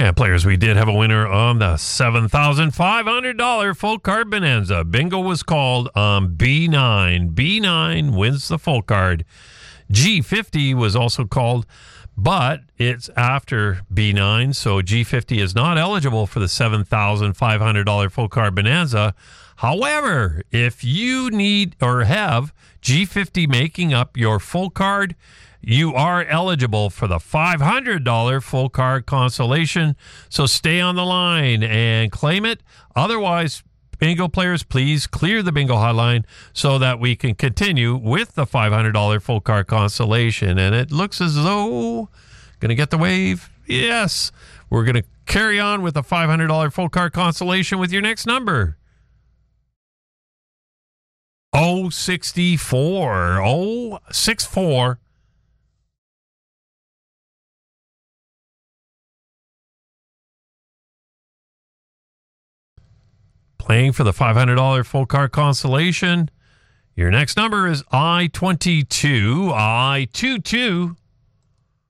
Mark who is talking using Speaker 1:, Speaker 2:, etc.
Speaker 1: And players, we did have a winner on the $7,500 full card bonanza. Bingo was called on B9. B9 wins the full card. G50 was also called, but it's after B9, so G50 is not eligible for the $7,500 full card bonanza. However, if you need or have G50 making up your full card, you are eligible for the $500 full card consolation. So stay on the line and claim it. Otherwise, bingo players, please clear the bingo hotline so that we can continue with the $500 full card consolation. And it looks as though going to get the wave. Yes, we're going to carry on with the $500 full card consolation with your next number. 064. Playing for the $500 full card consolation. Your next number is I-22. I-22.